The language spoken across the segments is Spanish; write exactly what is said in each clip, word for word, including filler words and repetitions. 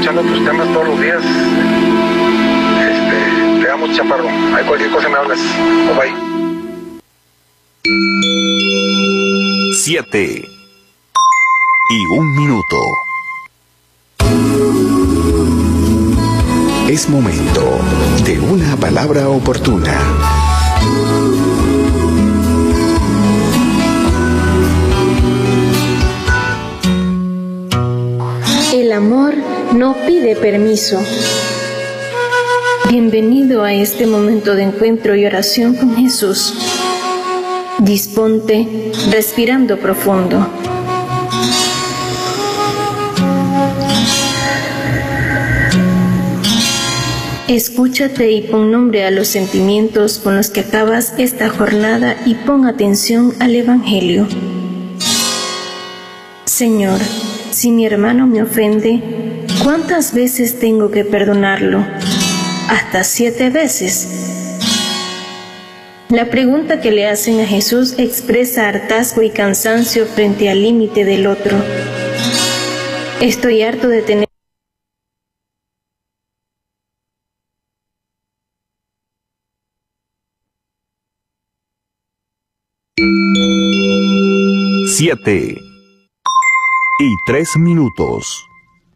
escuchando tus temas todos los días. Este, te damos, chaparro. Hay cualquier cosa me hablas. Bye bye. Siete y un minuto. Es momento de una palabra oportuna. El amor no pide permiso. Bienvenido a este momento de encuentro y oración con Jesús. Disponte respirando profundo. Escúchate y pon nombre a los sentimientos con los que acabas esta jornada y pon atención al Evangelio. Señor, si mi hermano me ofende, ¿cuántas veces tengo que perdonarlo? ¿Hasta siete veces? La pregunta que le hacen a Jesús expresa hartazgo y cansancio frente al límite del otro. Estoy harto de tener Siete y tres minutos.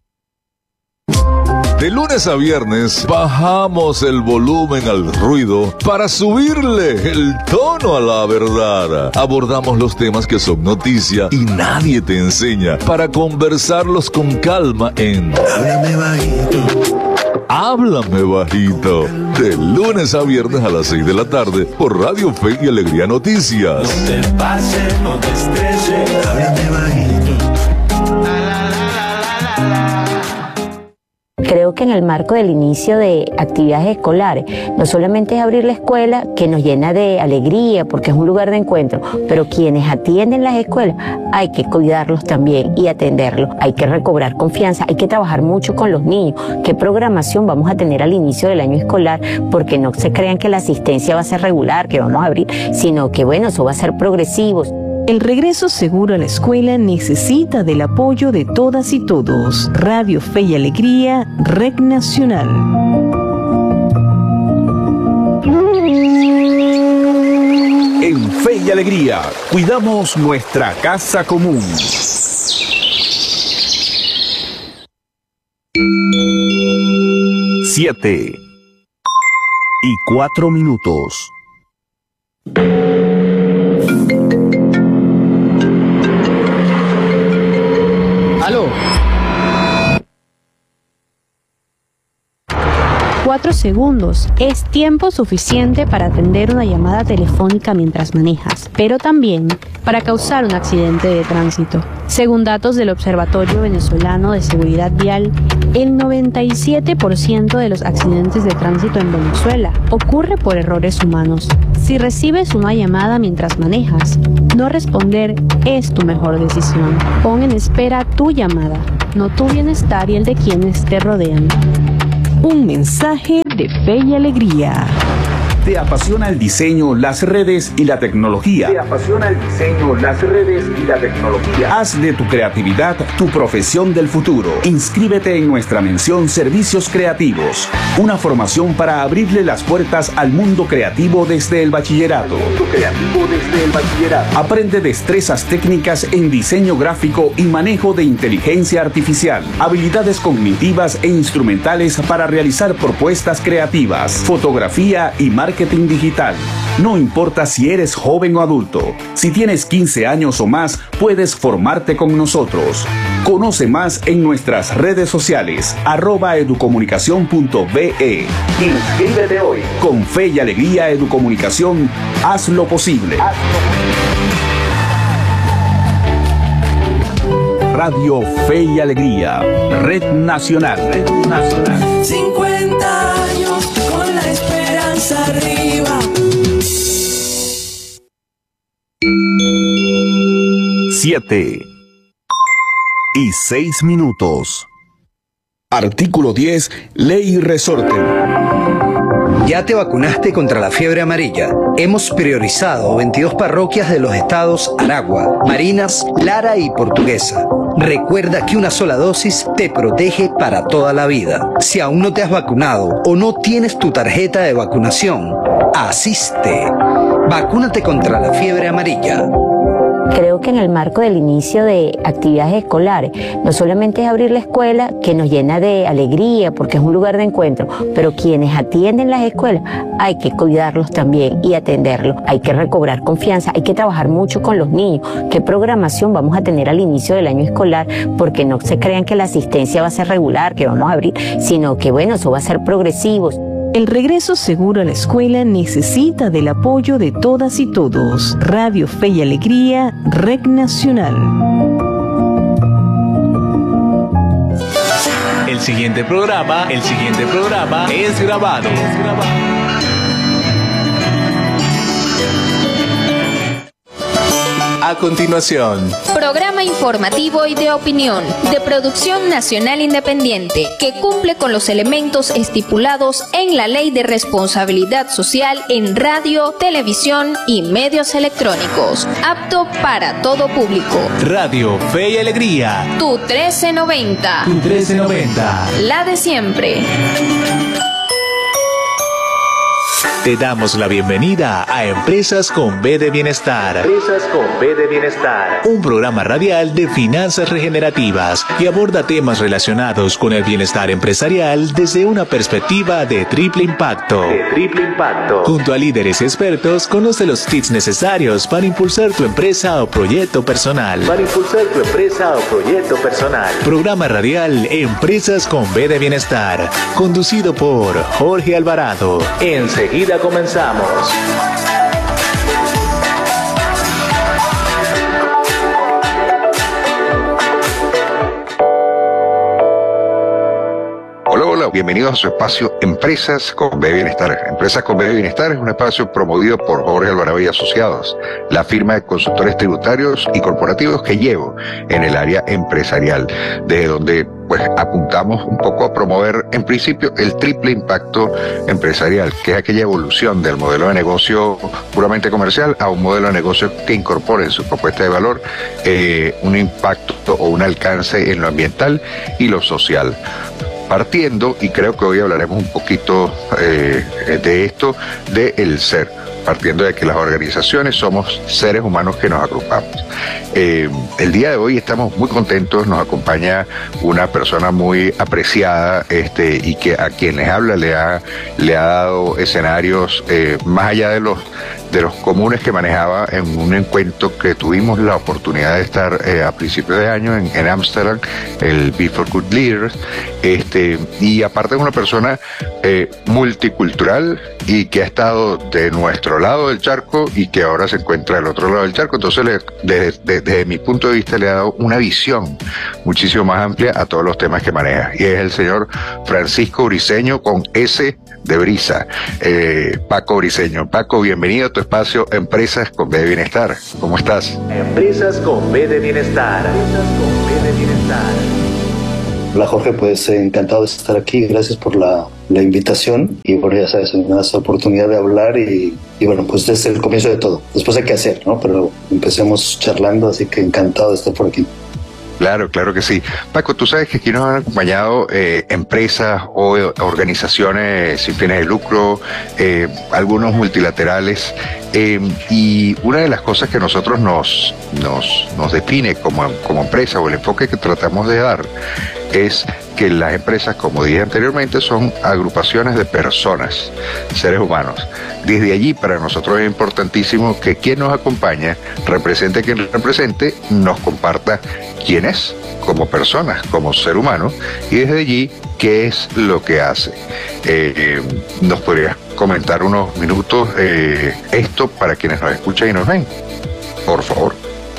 De lunes a viernes bajamos el volumen al ruido para subirle el tono a la verdad. Abordamos los temas que son noticia y nadie te enseña para conversarlos con calma en Háblame Bajito. Háblame Bajito. De lunes a viernes a las seis de la tarde por Radio Fe y Alegría Noticias. No te pases, no te estreses. Háblame Bajito. Creo que en el marco del inicio de actividades escolares, no solamente es abrir la escuela, que nos llena de alegría porque es un lugar de encuentro, pero quienes atienden las escuelas hay que cuidarlos también y atenderlos. Hay que recobrar confianza, hay que trabajar mucho con los niños. ¿Qué programación vamos a tener al inicio del año escolar? Porque no se crean que la asistencia va a ser regular, que vamos a abrir, sino que bueno, eso va a ser progresivo. El regreso seguro a la escuela necesita del apoyo de todas y todos. Radio Fe y Alegría, Red Nacional. En Fe y Alegría, cuidamos nuestra casa común. Siete y cuatro minutos. Aló. Cuatro segundos es tiempo suficiente para atender una llamada telefónica mientras manejas, pero también para causar un accidente de tránsito. Según datos del Observatorio Venezolano de Seguridad Vial, el noventa y siete por ciento de los accidentes de tránsito en Venezuela ocurre por errores humanos. Si recibes una llamada mientras manejas, no responder es tu mejor decisión. Pon en espera tu llamada, no tu bienestar y el de quienes te rodean. Un mensaje de Fe y Alegría. ¿Te apasiona el diseño, las redes y la tecnología? ¿Te apasiona el diseño, las redes y la tecnología? Haz de tu creatividad tu profesión del futuro. Inscríbete en nuestra mención Servicios Creativos, una formación para abrirle las puertas al mundo creativo desde el bachillerato. Al mundo creativo desde el bachillerato. Aprende destrezas técnicas en diseño gráfico y manejo de inteligencia artificial, habilidades cognitivas e instrumentales para realizar propuestas creativas, fotografía y marketing digital. No importa si eres joven o adulto, si tienes quince años o más, puedes formarte con nosotros. Conoce más en nuestras redes sociales, arroba educomunicación punto be. Inscríbete hoy. Con Fe y Alegría Educomunicación, haz lo posible. Radio Fe y Alegría, Red Nacional. Red Nacional. cincuenta años con la esperanza arriba. Siete y seis minutos. Artículo diez, Ley y Resorte. ¿Ya te vacunaste contra la fiebre amarilla? Hemos priorizado veintidós parroquias de los estados Aragua, Marinas, Lara y Portuguesa. Recuerda que una sola dosis te protege para toda la vida. Si aún no te has vacunado o no tienes tu tarjeta de vacunación, asiste. Vacúnate contra la fiebre amarilla. Creo que en el marco del inicio de actividades escolares, no solamente es abrir la escuela, que nos llena de alegría porque es un lugar de encuentro, pero quienes atienden las escuelas hay que cuidarlos también y atenderlos. Hay que recobrar confianza, hay que trabajar mucho con los niños. ¿Qué programación vamos a tener al inicio del año escolar? Porque no se crean que la asistencia va a ser regular, que vamos a abrir, sino que bueno, eso va a ser progresivo. El regreso seguro a la escuela necesita del apoyo de todas y todos. Radio Fe y Alegría, Red Nacional. El siguiente programa, el siguiente programa es grabado. Es grabado. A continuación, programa informativo y de opinión, de producción nacional independiente, que cumple con los elementos estipulados en la Ley de Responsabilidad Social en radio, televisión y medios electrónicos, apto para todo público. Radio Fe y Alegría. Tu trece noventa. Tu trece noventa. La de siempre. Te damos la bienvenida a Empresas con B de Bienestar. Empresas con B de Bienestar. Un programa radial de finanzas regenerativas que aborda temas relacionados con el bienestar empresarial desde una perspectiva de triple impacto. De triple impacto. Junto a líderes expertos, conoce los tips necesarios para impulsar tu empresa o proyecto personal. Para impulsar tu empresa o proyecto personal. Programa radial Empresas con B de Bienestar, conducido por Jorge Alvarado. Enseguida comenzamos. Hola, hola, bienvenidos a su espacio Empresas con B de Bienestar. Empresas con B de Bienestar es un espacio promovido por Jorge Alvarado y Asociados, la firma de consultores tributarios y corporativos que llevo en el área empresarial, desde donde pues apuntamos un poco a promover en principio el triple impacto empresarial, que es aquella evolución del modelo de negocio puramente comercial a un modelo de negocio que incorpore en su propuesta de valor eh, un impacto o un alcance en lo ambiental y lo social. Partiendo, y creo que hoy hablaremos un poquito eh, de esto, de el ser, partiendo de que las organizaciones somos seres humanos que nos agrupamos. Eh, el día de hoy estamos muy contentos, nos acompaña una persona muy apreciada este, y que a quien les habla le ha, le ha dado escenarios eh, más allá de los de los comunes que manejaba en un encuentro que tuvimos la oportunidad de estar eh, a principios de año en Ámsterdam, el Be for Good Leaders, este, y aparte es una persona eh, multicultural y que ha estado de nuestro lado del charco y que ahora se encuentra del otro lado del charco, entonces le, desde, desde, desde mi punto de vista le ha dado una visión muchísimo más amplia a todos los temas que maneja, y es el señor Francisco Briceño, con S de Brisa. eh, Paco Briceño. Paco, bienvenido a tu espacio Empresas con B de Bienestar. ¿Cómo estás? Empresas con B de Bienestar. Empresas con B de Bienestar. Hola Jorge, pues eh, encantado de estar aquí, gracias por la, la invitación y por, ya sabes, me das la oportunidad de hablar y, y bueno, pues desde el comienzo de todo, después hay que hacer, ¿no? Pero empecemos charlando, así que encantado de estar por aquí. Claro, claro que sí. Paco, tú sabes que aquí nos han acompañado eh, empresas o eh, organizaciones sin fines de lucro, eh, algunos multilaterales, eh, y una de las cosas que nosotros nos, nos, nos define como, como empresa, o el enfoque que tratamos de dar, es que las empresas, como dije anteriormente, son agrupaciones de personas, seres humanos. Desde allí, para nosotros es importantísimo que quien nos acompaña, represente a quien represente, nos comparta quién es como persona, como ser humano, y desde allí, qué es lo que hace. Eh, eh, ¿Nos podrías comentar unos minutos eh, esto para quienes nos escuchan y nos ven? Por favor.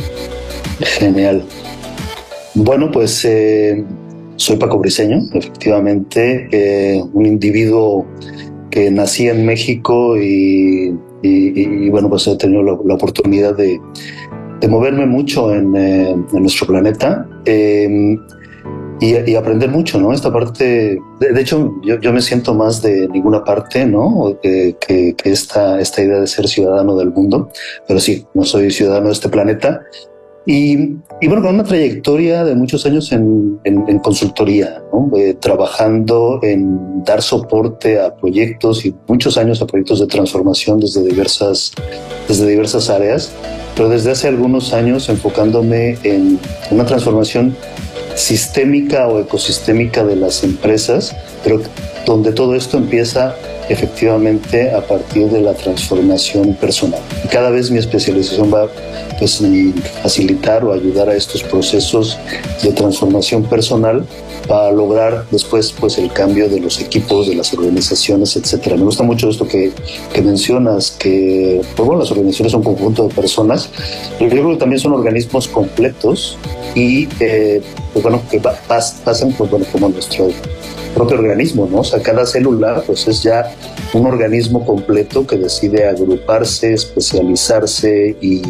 Genial. Bueno, pues eh, soy Paco Briceño, efectivamente, eh, un individuo que nací en México y, y, y bueno, pues he tenido la, la oportunidad de, de moverme mucho en, eh, en nuestro planeta. Eh, y, y aprender mucho, ¿no? Esta parte, de, de hecho, yo, yo me siento más de ninguna parte, ¿no? Que, que, que esta, esta idea de ser ciudadano del mundo, pero sí, no soy ciudadano de este planeta. Y, y bueno, con una trayectoria de muchos años en, en, en consultoría, ¿no? Eh, trabajando en dar soporte a proyectos y muchos años a proyectos de transformación desde diversas, desde diversas áreas, pero desde hace algunos años enfocándome en una transformación sistémica o ecosistémica de las empresas, pero donde todo esto empieza efectivamente a partir de la transformación personal. Y cada vez mi especialización va pues, en facilitar o ayudar a estos procesos de transformación personal para lograr después pues, el cambio de los equipos, de las organizaciones, etcétera. Me gusta mucho esto que, que mencionas, que pues, bueno, las organizaciones son un conjunto de personas, pero yo creo que también son organismos completos y eh, pues, bueno, que pa pas pasan pues, bueno, como nuestro propio organismo, ¿no? O sea, cada célula pues es ya un organismo completo que decide agruparse, especializarse y,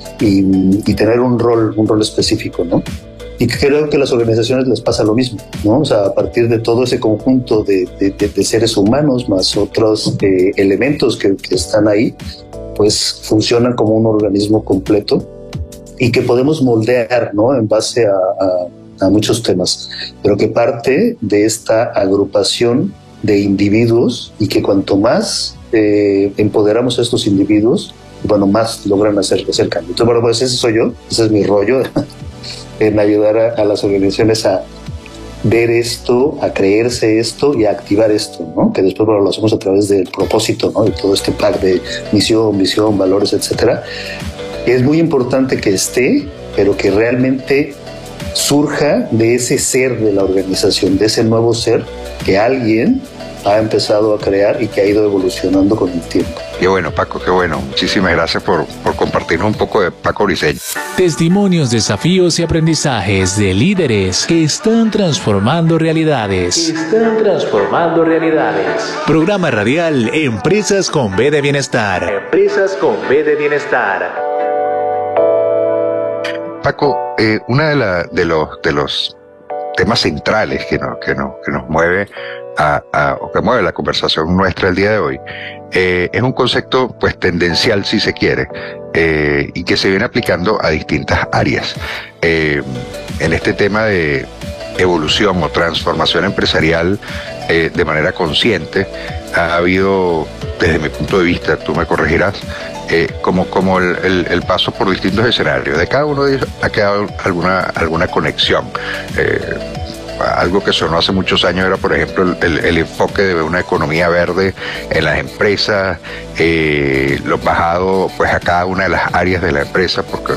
y, y tener un rol, un rol específico, ¿no? Y creo que a las organizaciones les pasa lo mismo, ¿no? O sea, a partir de todo ese conjunto de, de, de, de seres humanos más otros eh, elementos que, que están ahí, pues funcionan como un organismo completo y que podemos moldear, ¿no? En base a, a a muchos temas, pero que parte de esta agrupación de individuos y que cuanto más eh, empoderamos a estos individuos, bueno, más logran hacer, hacer cambio. Entonces, bueno, pues ese soy yo, ese es mi rollo en ayudar a, a las organizaciones a ver esto, a creerse esto y a activar esto, ¿no? Que después, bueno, lo hacemos a través del propósito, ¿no? De todo este pack de misión, visión, valores, etcétera. Es muy importante que esté, pero que realmente surja de ese ser de la organización, de ese nuevo ser que alguien ha empezado a crear y que ha ido evolucionando con el tiempo. Qué bueno, Paco, qué bueno. Muchísimas gracias por, por compartirnos un poco de Paco Briceño. Testimonios, desafíos y aprendizajes de líderes que están transformando realidades. Están transformando realidades. Programa radial Empresas con B de Bienestar. Empresas con B de Bienestar. Paco, eh, una de, la, de, los, de los temas centrales que nos, que nos, que nos mueve a, a, o que mueve la conversación nuestra el día de hoy eh, es un concepto pues tendencial, si se quiere, eh, y que se viene aplicando a distintas áreas. Eh, en este tema de evolución o transformación empresarial eh, de manera consciente, ha habido, desde mi punto de vista, tú me corregirás, Eh, como, como el, el, el paso por distintos escenarios. De cada uno de ellos ha quedado alguna, alguna conexión. Eh, algo que sonó hace muchos años era, por ejemplo, el, el, el enfoque de una economía verde en las empresas, eh, lo bajado pues a cada una de las áreas de la empresa, porque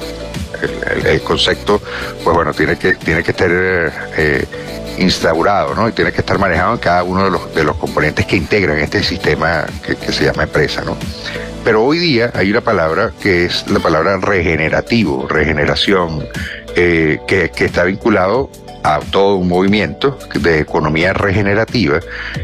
el, el, el concepto, pues bueno, tiene que, tiene que estar eh, instaurado, ¿no? Y tiene que estar manejado en cada uno de los, de los componentes que integran este sistema que, que se llama empresa, ¿no? Pero hoy día hay una palabra que es la palabra regenerativo, regeneración, eh, que, que está vinculado a todo un movimiento de economía regenerativa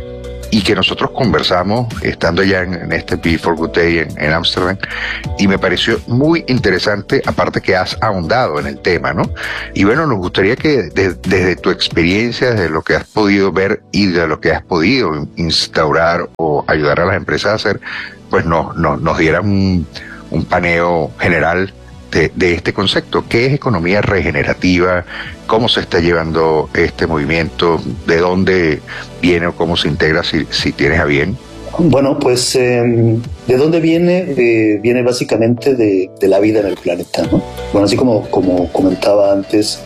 y que nosotros conversamos estando ya en, en este Be for Good Day en Ámsterdam, y me pareció muy interesante, aparte que has ahondado en el tema, ¿no? Y bueno, nos gustaría que de, desde tu experiencia, desde lo que has podido ver y de lo que has podido instaurar o ayudar a las empresas a hacer, pues nos, nos, nos dieran un, un paneo general de, de este concepto. ¿Qué es economía regenerativa? ¿Cómo se está llevando este movimiento? ¿De dónde viene o cómo se integra, si, si tienes a bien? Bueno, pues eh, ¿de dónde viene? Eh, viene básicamente de, de la vida en el planeta, ¿no? Bueno, así como, como comentaba antes,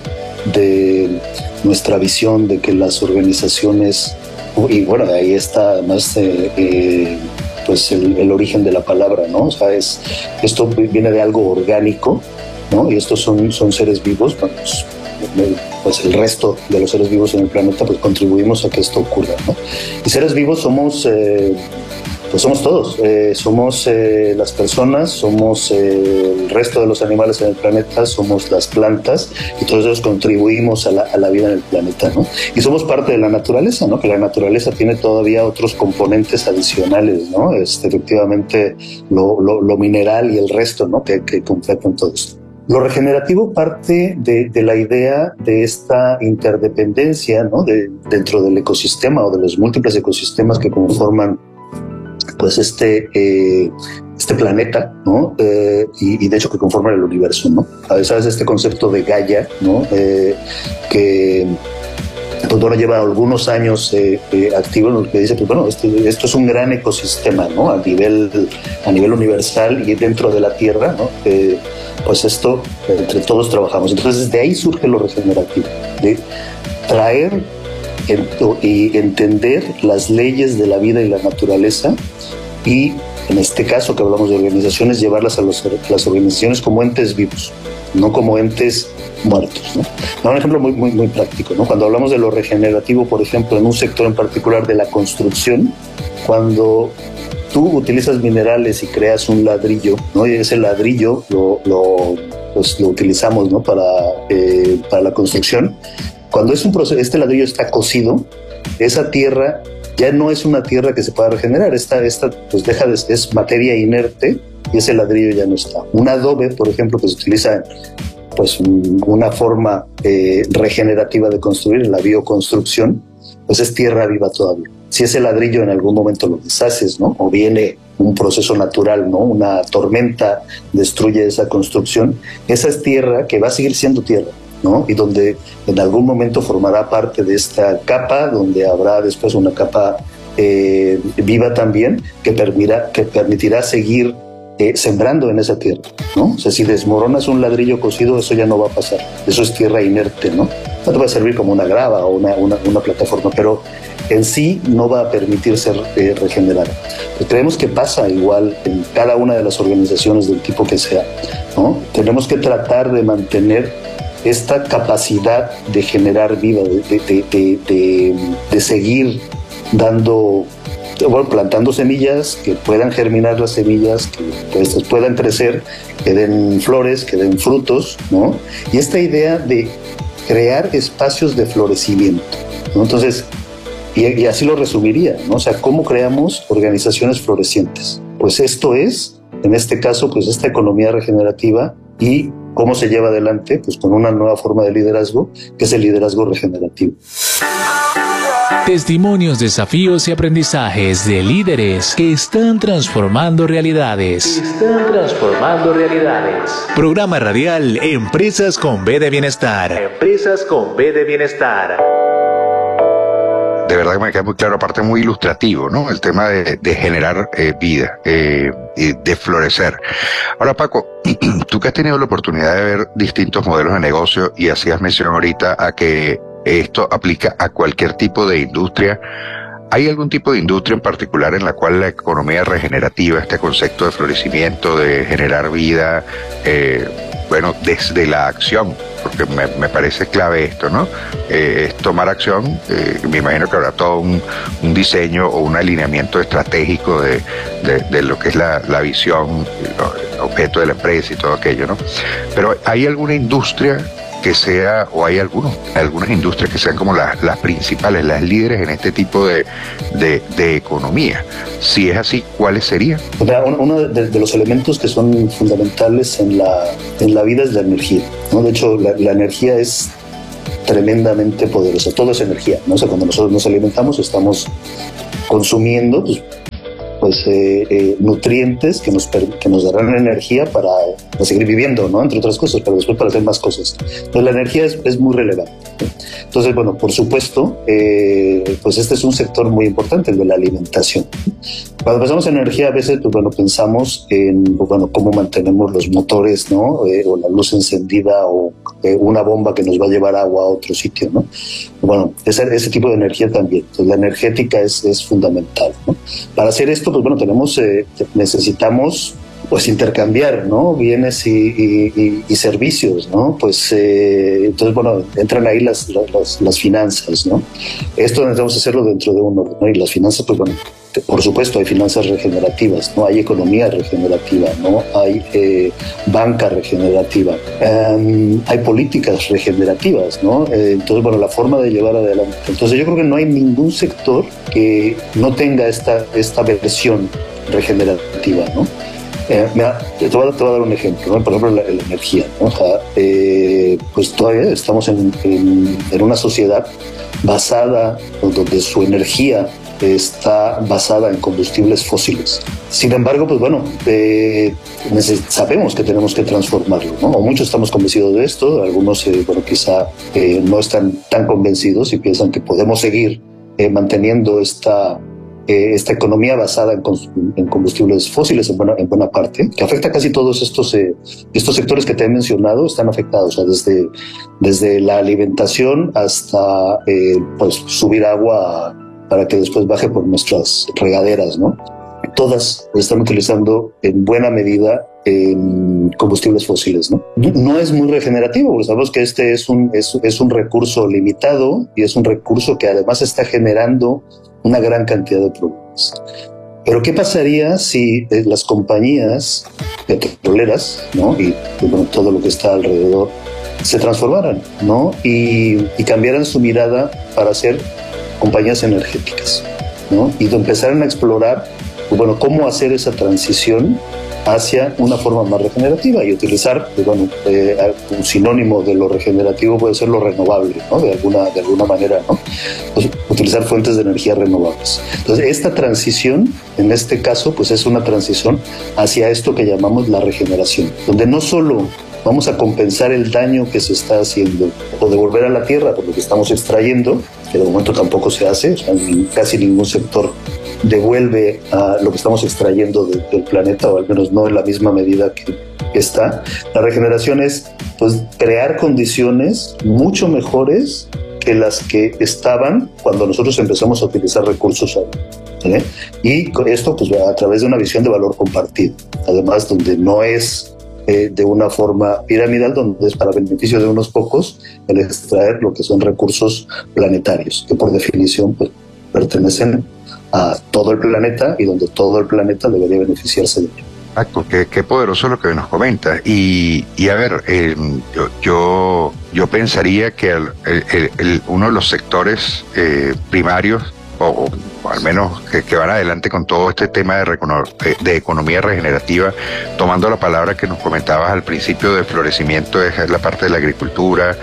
de nuestra visión de que las organizaciones, y bueno, ahí está además eh, eh, pues el, el origen de la palabra, ¿no? O sea, es, esto viene de algo orgánico, ¿no? Y estos son, son seres vivos, bueno, pues, pues el resto de los seres vivos en el planeta pues contribuimos a que esto ocurra, ¿no? Y seres vivos somos, eh, pues somos todos, eh, somos eh, las personas, somos eh, el resto de los animales en el planeta, somos las plantas, y todos ellos contribuimos a la, a la vida en el planeta, ¿no? Y somos parte de la naturaleza, ¿no? Que la naturaleza tiene todavía otros componentes adicionales, ¿no? Este, efectivamente lo, lo, lo mineral y el resto, ¿no? Que, que completan todo esto. Lo regenerativo parte de, de la idea de esta interdependencia, ¿no? de, dentro del ecosistema o de los múltiples ecosistemas que conforman pues este, eh, este planeta, ¿no? Eh, y, y de hecho que conforman el universo, ¿no? A veces este concepto de Gaia, ¿no? Eh, que pues bueno, lleva algunos años eh, eh, activo, en lo que dice, pues bueno, esto, esto es un gran ecosistema, ¿no? A nivel, a nivel universal y dentro de la Tierra, ¿no? Eh, pues esto, entre todos trabajamos. Entonces, de ahí surge lo regenerativo, de traer en, y entender las leyes de la vida y la naturaleza y, en este caso que hablamos de organizaciones, llevarlas a, los, a las organizaciones como entes vivos, no como entes muertos, ¿no? Un ejemplo muy, muy, muy práctico, ¿no? Cuando hablamos de lo regenerativo, por ejemplo, en un sector en particular de la construcción, cuando tú utilizas minerales y creas un ladrillo, ¿no? Y ese ladrillo lo, lo, pues, lo utilizamos, ¿no? para, eh, para la construcción. Cuando es un proceso, este ladrillo está cocido, esa tierra ya no es una tierra que se pueda regenerar, esta, esta pues deja de, es materia inerte y ese ladrillo ya no está. Un adobe, por ejemplo, que se utiliza pues una forma eh, regenerativa de construir, la bioconstrucción, pues es tierra viva todavía. Si ese ladrillo en algún momento lo deshaces, ¿no? O viene un proceso natural, ¿no? Una tormenta destruye esa construcción, esa es tierra que va a seguir siendo tierra, ¿no? Y donde en algún momento formará parte de esta capa, donde habrá después una capa eh, viva también, que permitirá, que permitirá seguir Eh, sembrando en esa tierra, ¿no? O sea, si desmoronas un ladrillo cocido, eso ya no va a pasar. Eso es tierra inerte, ¿no? No te va a servir como una grava o una, una, una plataforma, pero en sí no va a permitir ser eh, regenerada. Pues creemos que pasa igual en cada una de las organizaciones del tipo que sea, ¿no? Tenemos que tratar de mantener esta capacidad de generar vida, de, de, de, de, de, de seguir dando... Bueno, plantando semillas, que puedan germinar las semillas, que pues, puedan crecer, que den flores, que den frutos, ¿no? Y esta idea de crear espacios de florecimiento, ¿no? Entonces, y, y así lo resumiría, ¿no? O sea, ¿cómo creamos organizaciones florecientes? Pues esto es, en este caso, pues esta economía regenerativa. Y cómo se lleva adelante, pues con una nueva forma de liderazgo, que es el liderazgo regenerativo. Testimonios, desafíos y aprendizajes de líderes que están transformando realidades. Están transformando realidades. Programa radial Empresas con B de Bienestar. Empresas con B de Bienestar. De verdad que me queda muy claro, aparte muy ilustrativo, ¿no? El tema de, de generar eh, vida, eh, y de florecer. Ahora, Paco, tú que has tenido la oportunidad de ver distintos modelos de negocio y hacías mención ahorita a que esto aplica a cualquier tipo de industria. ¿Hay algún tipo de industria en particular en la cual la economía regenerativa, este concepto de florecimiento, de generar vida, eh, bueno, desde la acción, porque me, me parece clave esto, ¿no? Eh, es tomar acción, eh, me imagino que habrá todo un, un diseño o un alineamiento estratégico de, de, de lo que es la, la visión, el objeto de la empresa y todo aquello, ¿no? Pero ¿hay alguna industria que sea, o hay algunos, algunas industrias que sean como las, las principales, las líderes en este tipo de, de, de economía? Si es así, ¿cuáles serían? Uno de, de los elementos que son fundamentales en la, en la vida es la energía, ¿no? De hecho, la, la energía es tremendamente poderosa, todo es energía, ¿no? O sea, cuando nosotros nos alimentamos estamos consumiendo pues, pues eh, eh, nutrientes que nos, que nos darán energía para, para seguir viviendo, ¿no? Entre otras cosas, pero después para hacer más cosas. Entonces la energía es, es muy relevante, ¿no? Entonces, bueno, por supuesto, eh, pues este es un sector muy importante, el de la alimentación. Cuando pensamos en energía, a veces, pues bueno, pensamos en, pues, bueno, cómo mantenemos los motores, ¿no? Eh, o la luz encendida, o eh, una bomba que nos va a llevar agua a otro sitio, ¿no? Bueno, ese, ese tipo de energía también. Entonces, la energética es, es fundamental, ¿no? Para hacer esto, pues bueno, tenemos, eh, necesitamos pues intercambiar, ¿no? Bienes y, y, y, y servicios, ¿no? Pues eh, entonces, bueno, entran ahí las, las, las finanzas, ¿no? Esto necesitamos hacerlo dentro de un orden, ¿no? Y las finanzas, pues bueno, por supuesto hay finanzas regenerativas, ¿no? Hay economía regenerativa, ¿no? Hay eh, banca regenerativa, um, hay políticas regenerativas, ¿no? Eh, entonces, bueno, la forma de llevar adelante. Entonces yo creo que no hay ningún sector que no tenga esta, esta versión regenerativa, ¿no? Eh, mira, te, voy a, te voy a dar un ejemplo, ¿no? Por ejemplo, la, la energía, ¿no? O sea, eh, pues todavía estamos en, en, en una sociedad basada, donde su energía está basada en combustibles fósiles. Sin embargo, pues bueno, eh, sabemos que tenemos que transformarlo, ¿no? O muchos estamos convencidos de esto, algunos, eh, bueno, quizá eh, no están tan convencidos y piensan que podemos seguir eh, manteniendo esta, eh, esta economía basada en, en combustibles fósiles en buena, en buena parte, que afecta a casi todos estos, eh, estos sectores que te he mencionado, están afectados, o sea, desde, desde la alimentación hasta eh, pues, subir agua para que después baje por nuestras regaderas, ¿no? Todas están utilizando en buena medida en combustibles fósiles, ¿no? No es muy regenerativo, porque sabemos que este es un, es, es un recurso limitado y es un recurso que además está generando una gran cantidad de problemas. Pero ¿qué pasaría si eh, las compañías petroleras, ¿no? y, y bueno, todo lo que está alrededor se transformaran, ¿no? y, y cambiaran su mirada para ser compañías energéticas, ¿no? Y empezaron a explorar, bueno, cómo hacer esa transición hacia una forma más regenerativa y utilizar, bueno, eh, un sinónimo de lo regenerativo puede ser lo renovable, ¿no? De alguna, de alguna manera, ¿no? Pues, utilizar fuentes de energía renovables. Entonces, esta transición, en este caso, pues es una transición hacia esto que llamamos la regeneración, donde no solo vamos a compensar el daño que se está haciendo o devolver a la tierra por lo que estamos extrayendo, que de momento tampoco se hace, o sea, casi ningún sector devuelve a lo que estamos extrayendo de, del planeta, o al menos no en la misma medida que, que está. La regeneración es, pues, crear condiciones mucho mejores que las que estaban cuando nosotros empezamos a utilizar recursos ahí, ¿eh? Y esto, pues, a través de una visión de valor compartido, además donde no es Eh, de una forma piramidal, donde es para beneficio de unos pocos el extraer lo que son recursos planetarios, que por definición pues, pertenecen a todo el planeta y donde todo el planeta debería beneficiarse de ello. Exacto, qué, qué poderoso lo que nos comenta. Y, y a ver, eh, yo, yo, yo pensaría que el, el, el, uno de los sectores eh, primarios, o, o al menos que, que van adelante con todo este tema de, de, de economía regenerativa, tomando la palabra que nos comentabas al principio de florecimiento, es la parte de la agricultura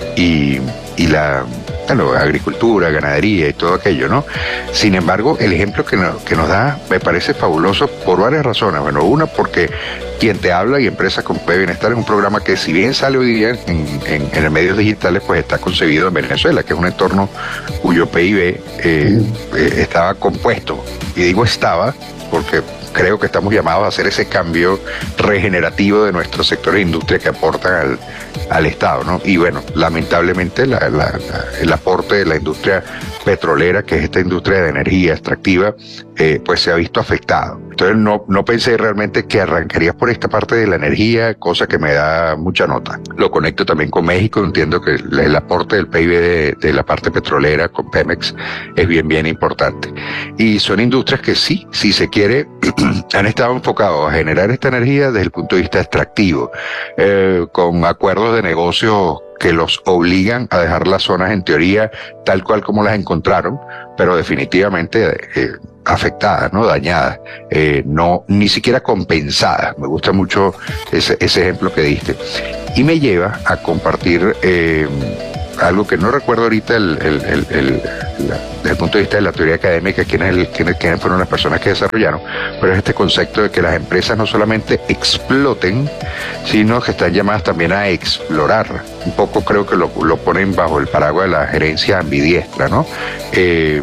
y, y la bueno, agricultura, ganadería y todo aquello, ¿no? Sin embargo, el ejemplo que, no, que nos da me parece fabuloso por varias razones. Bueno, una, porque quien te habla y Empresas con B Bienestar es un programa que, si bien sale hoy día en, en, en medios digitales, pues está concebido en Venezuela, que es un entorno cuyo P I B eh, eh, estaba compuesto. Y digo estaba porque creo que estamos llamados a hacer ese cambio regenerativo de nuestros sectores de industria que aportan al, al Estado, ¿no? Y bueno, lamentablemente la, la, la, el aporte de la industria petrolera, que es esta industria de energía extractiva, eh, pues se ha visto afectado. Entonces no, no pensé realmente que arrancarías por esta parte de la energía, cosa que me da mucha nota. Lo conecto también con México, entiendo que el, el aporte del P I B de, de la parte petrolera con Pemex es bien, bien importante. Y son industrias que sí, si se quiere, han estado enfocados a generar esta energía desde el punto de vista extractivo, eh, con acuerdos de negocio que los obligan a dejar las zonas en teoría tal cual como las encontraron, pero definitivamente eh, afectadas, ¿no? Dañadas, eh, no, ni siquiera compensadas. Me gusta mucho ese, ese ejemplo que diste. Y me lleva a compartir eh, algo que no recuerdo ahorita el, el, el, el, la, desde el punto de vista de la teoría académica, quiénes, el, quiénes, quiénes fueron las personas que desarrollaron, pero es este concepto de que las empresas no solamente exploten, sino que están llamadas también a explorar. Un poco creo que lo, lo ponen bajo el paraguas de la gerencia ambidiestra, ¿no? Eh,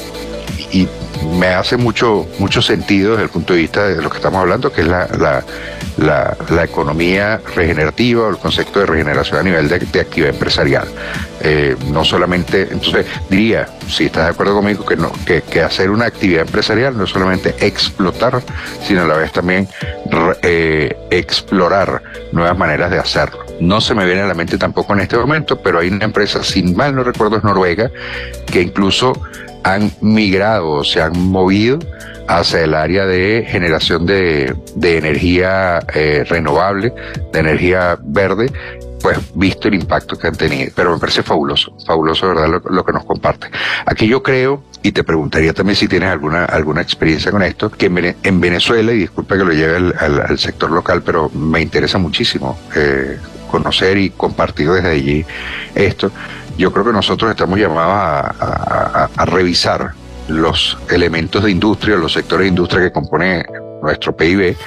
y me hace mucho mucho sentido desde el punto de vista de lo que estamos hablando, que es la, la, la, la economía regenerativa, o el concepto de regeneración a nivel de, de actividad empresarial. Eh, no solamente, entonces diría, si estás de acuerdo conmigo, que, no, que, que hacer una actividad empresarial no es solamente explotar, sino a la vez también eh, explorar nuevas maneras de hacerlo. No se me viene a la mente tampoco en este momento, pero hay una empresa, sin mal no recuerdo, es Noruega, que incluso han migrado, se han movido hacia el área de generación de, de energía eh, renovable, de energía verde, pues visto el impacto que han tenido. Pero me parece fabuloso, fabuloso, ¿verdad?, lo, lo que nos comparte. Aquí yo creo, y te preguntaría también si tienes alguna alguna experiencia con esto, que en, en Venezuela, y disculpa que lo lleve al, al, al sector local, pero me interesa muchísimo eh, conocer y compartir desde allí esto. Yo creo que nosotros estamos llamados a, a, a, a revisar los elementos de industria, los sectores de industria que componen nuestro P I B,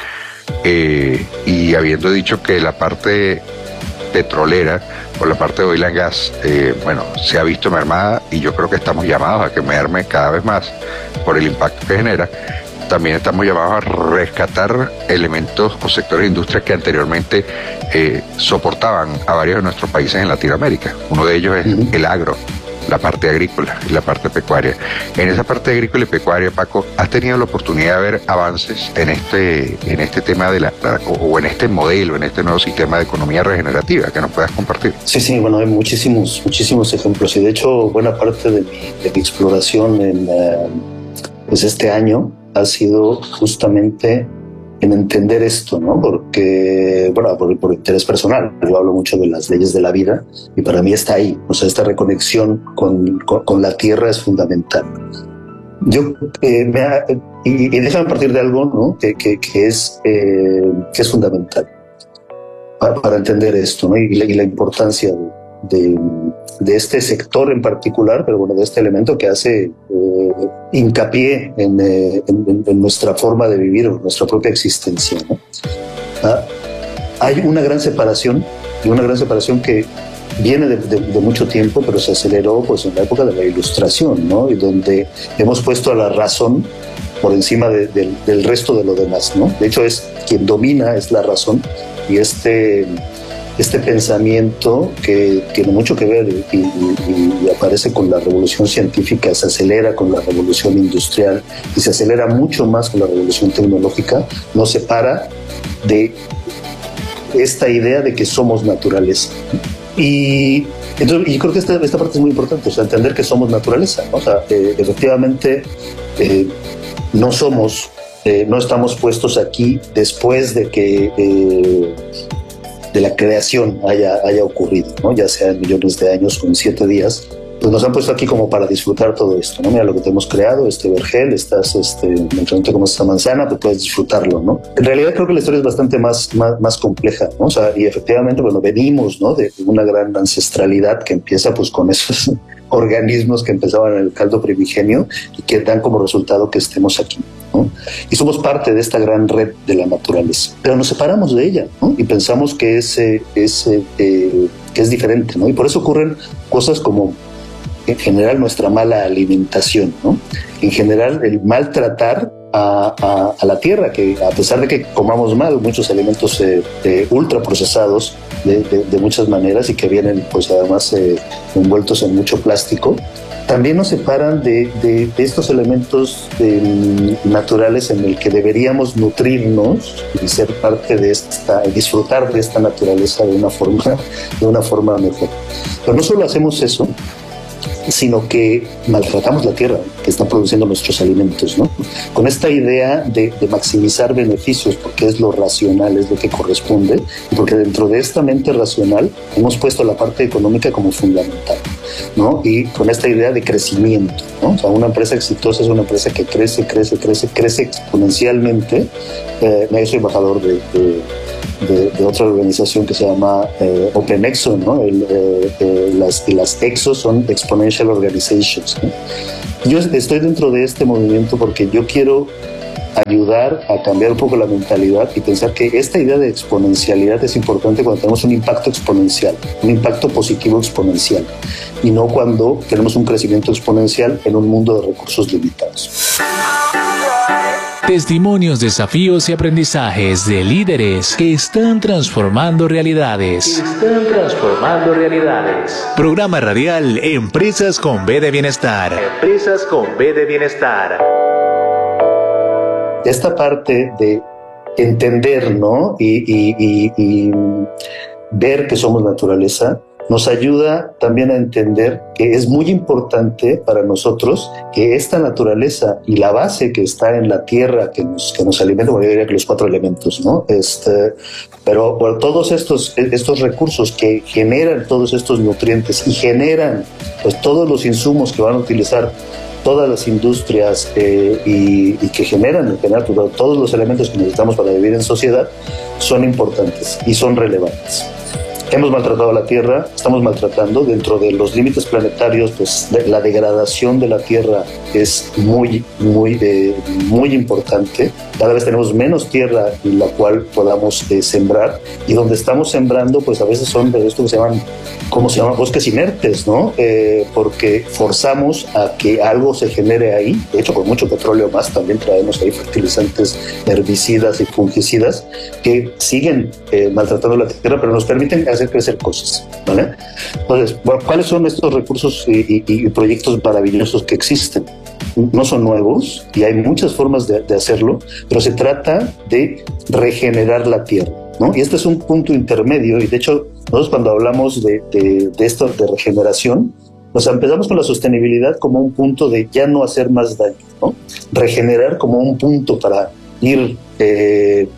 eh, y habiendo dicho que la parte petrolera o la parte de oil and gas, eh, bueno, se ha visto mermada, y yo creo que estamos llamados a que merme cada vez más por el impacto que genera. También estamos llamados a rescatar elementos o sectores de industria que anteriormente eh, soportaban a varios de nuestros países en Latinoamérica. Uno de ellos es uh-huh. el agro, la parte agrícola y la parte pecuaria. En esa parte agrícola y pecuaria, Paco, ¿has tenido la oportunidad de ver avances en este en este tema de la, o en este modelo, en este nuevo sistema de economía regenerativa que nos puedas compartir? Sí, sí, bueno, hay muchísimos, muchísimos ejemplos, y de hecho buena parte de mi, de mi exploración en uh, pues este año ha sido justamente en entender esto, ¿no? Porque, bueno, por, por interés personal, yo hablo mucho de las leyes de la vida y para mí está ahí, o sea, esta reconexión con, con, con la tierra es fundamental. Yo, eh, me ha, y, y déjame partir de algo, ¿no? Que, que, que, es, eh, que es fundamental para, para entender esto, ¿no? Y la, y la importancia de, de, de este sector en particular, pero bueno, de este elemento que hace eh, hincapié en, eh, en, en nuestra forma de vivir, en nuestra propia existencia, ¿no? Ah, hay una gran separación, y una gran separación que viene de, de, de mucho tiempo, pero se aceleró pues en la época de la Ilustración, ¿no? Y donde hemos puesto a la razón por encima de, de, del resto de lo demás, ¿no? De hecho, es quien domina es la razón, y este este pensamiento que tiene mucho que ver y, y, y aparece con la revolución científica, se acelera con la revolución industrial y se acelera mucho más con la revolución tecnológica, nos separa de esta idea de que somos naturaleza. Y, entonces, y creo que esta, esta parte es muy importante, o sea, entender que somos naturaleza, ¿no? O sea, eh, efectivamente eh, no somos, eh, no estamos puestos aquí después de que eh, de la creación haya, haya ocurrido, ¿no? Ya sea en millones de años o en siete días, pues nos han puesto aquí como para disfrutar todo esto, ¿no? Mira lo que te hemos creado, este vergel, estás, este, me pregunto cómo es esta manzana, pues puedes disfrutarlo, ¿no? En realidad creo que la historia es bastante más, más, más compleja, ¿no? O sea, y efectivamente, bueno, venimos, ¿no? De una gran ancestralidad que empieza pues con esos organismos que empezaban en el caldo primigenio y que dan como resultado que estemos aquí, ¿no? Y somos parte de esta gran red de la naturaleza, pero nos separamos de ella, ¿no? Y pensamos que es, eh, es, eh, eh, que es diferente, ¿no? Y por eso ocurren cosas como, en general, nuestra mala alimentación, ¿no? En general, el maltratar a, a, a la tierra, que a pesar de que comamos mal muchos alimentos eh, eh, ultraprocesados de, de, de muchas maneras y que vienen pues además eh, envueltos en mucho plástico, también nos separan de, de, de estos elementos eh, naturales en el que deberíamos nutrirnos y ser parte de esta, disfrutar de esta naturaleza de una forma, de una forma mejor. Pero no solo hacemos eso, sino que maltratamos la tierra que está produciendo nuestros alimentos, ¿no? Con esta idea de, de maximizar beneficios, porque es lo racional, es lo que corresponde, y porque dentro de esta mente racional hemos puesto la parte económica como fundamental, ¿no? Y con esta idea de crecimiento, ¿no? O sea, una empresa exitosa es una empresa que crece, crece, crece, crece exponencialmente. Eh, yo soy embajador de, de De, de otra organización que se llama eh, OpenExo, ¿no? El, eh, eh, las, las EXOs son Exponential Organizations, ¿no? Yo estoy dentro de este movimiento porque yo quiero ayudar a cambiar un poco la mentalidad y pensar que esta idea de exponencialidad es importante cuando tenemos un impacto exponencial, un impacto positivo exponencial, y no cuando tenemos un crecimiento exponencial en un mundo de recursos limitados. Testimonios, desafíos y aprendizajes de líderes que están transformando realidades. Están transformando realidades. Programa radial Empresas con B de Bienestar. Empresas con B de Bienestar. Esta parte de entender, ¿no? Y, y, y, y ver que somos naturaleza nos ayuda también a entender que es muy importante para nosotros que esta naturaleza y la base que está en la tierra que nos, que nos alimenta, bueno, yo diría que los cuatro elementos, ¿no? Este, pero bueno, todos estos, estos recursos que generan todos estos nutrientes y generan pues todos los insumos que van a utilizar todas las industrias eh, y, y que generan, en general, todos los elementos que necesitamos para vivir en sociedad son importantes y son relevantes. Hemos maltratado a la Tierra, estamos maltratando dentro de los límites planetarios, pues de, la degradación de la Tierra es muy, muy, eh, muy importante. Cada vez tenemos menos tierra en la cual podamos eh, sembrar, y donde estamos sembrando, pues a veces son de esto que se llaman, ¿cómo se llaman? Bosques inertes, ¿no? Eh, porque forzamos a que algo se genere ahí. De hecho, con mucho petróleo más, también traemos ahí fertilizantes, herbicidas y fungicidas que siguen eh, maltratando la tierra, pero nos permiten hacer crecer cosas, ¿vale? Entonces, bueno, ¿cuáles son estos recursos y, y, y proyectos maravillosos que existen? No son nuevos y hay muchas formas de, de hacerlo, pero se trata de regenerar la tierra, ¿no? Y este es un punto intermedio, y de hecho nosotros cuando hablamos de, de, de esto de regeneración, pues empezamos con la sostenibilidad como un punto de ya no hacer más daño, ¿no? Regenerar como un punto para ir eh,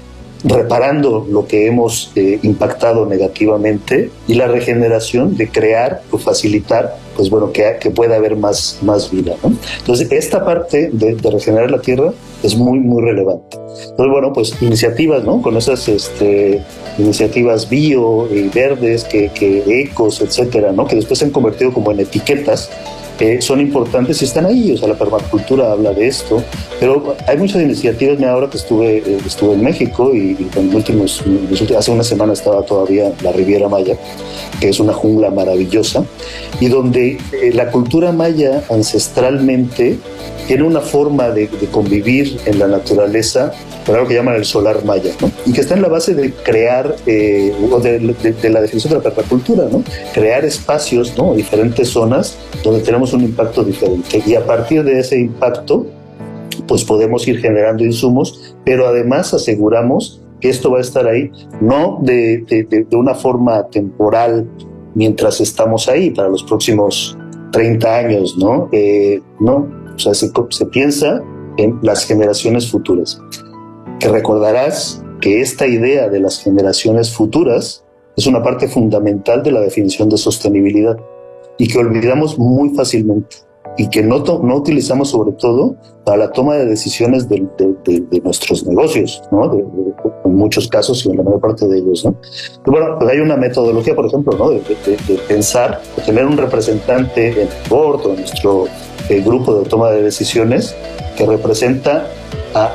reparando lo que hemos eh, impactado negativamente, y la regeneración de crear o facilitar, pues bueno, que, que pueda haber más, más vida, ¿no? Entonces, esta parte de, de regenerar la tierra es muy, muy relevante. Entonces, bueno, pues iniciativas, ¿no? Con esas este, iniciativas bio y verdes, que, que ecos, etcétera, ¿no? Que después se han convertido como en etiquetas, Eh, son importantes y están ahí. O sea, la permacultura habla de esto, pero hay muchas iniciativas. Mira, ahora que estuve, eh, estuve en México y, y en los últimos, los últimos, hace una semana estaba todavía la Riviera Maya, que es una jungla maravillosa, y donde eh, la cultura maya ancestralmente tiene una forma de, de convivir en la naturaleza, por algo que llaman el solar maya, ¿no? Y que está en la base de crear, eh, o de, de, de la definición de la permacultura, ¿no? Crear espacios, ¿no? Diferentes zonas donde tenemos un impacto diferente, y a partir de ese impacto, pues podemos ir generando insumos, pero además aseguramos que esto va a estar ahí, no de, de, de, de una forma temporal mientras estamos ahí, para los próximos treinta años, ¿no? Eh, no, o sea, se, se piensa en las generaciones futuras. Que recordarás que esta idea de las generaciones futuras es una parte fundamental de la definición de sostenibilidad, y que olvidamos muy fácilmente, y que no, no utilizamos sobre todo para la toma de decisiones de, de, de, de nuestros negocios, ¿no? De, de, en muchos casos y en la mayor parte de ellos, ¿no? Pero bueno, pues hay una metodología, por ejemplo, ¿no? de, de, de pensar, de tener un representante en el board o en nuestro eh, grupo de toma de decisiones que representa a...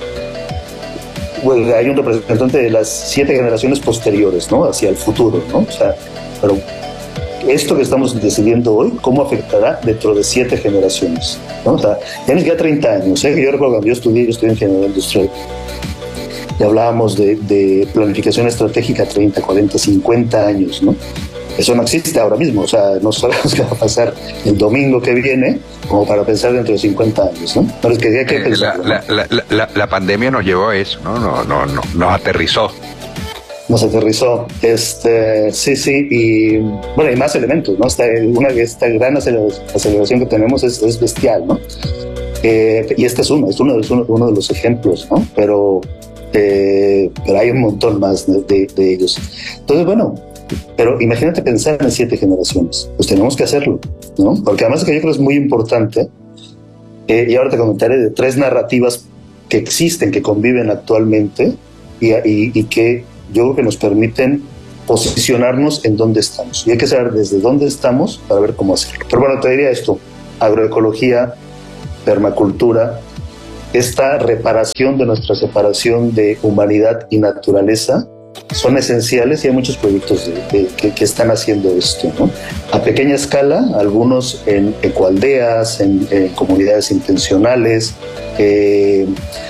Bueno, hay un representante de las siete generaciones posteriores, ¿no? Hacia el futuro, ¿no? O sea, pero esto que estamos decidiendo hoy, ¿cómo afectará dentro de siete generaciones? ¿No? O sea, ya ni siquiera treinta años, ¿eh? Yo recuerdo cuando yo estudié, yo estudié ingeniería industrial, y hablábamos de, de planificación estratégica treinta, cuarenta, cincuenta años, ¿no? Eso no existe ahora mismo, o sea, no sabemos qué va a pasar el domingo que viene, como para pensar dentro de cincuenta años, ¿no? Pero es que hay que pensar, la, ¿no? la, la, la, la pandemia nos llevó a eso, ¿no? No, no, no, nos aterrizó. Nos aterrizó, este, sí, sí, y bueno, hay más elementos, ¿no? Esta, una, esta gran aceleración que tenemos es, es bestial, ¿no? Eh, y este es uno, es uno, es uno, uno de los ejemplos, ¿no? Pero, eh, pero hay un montón más de, de, de ellos. Entonces, bueno, pero imagínate pensar en siete generaciones, pues tenemos que hacerlo, ¿no? Porque además es que yo creo que es muy importante, eh, y ahora te comentaré de tres narrativas que existen, que conviven actualmente, y, y, y que yo creo que nos permiten posicionarnos en dónde estamos. Y hay que saber desde dónde estamos para ver cómo hacerlo. Pero bueno, te diría esto: agroecología, permacultura, esta reparación de nuestra separación de humanidad y naturaleza son esenciales, y hay muchos proyectos de, de, que, que están haciendo esto, ¿no? A pequeña escala, algunos en ecoaldeas, en, en comunidades intencionales, eh,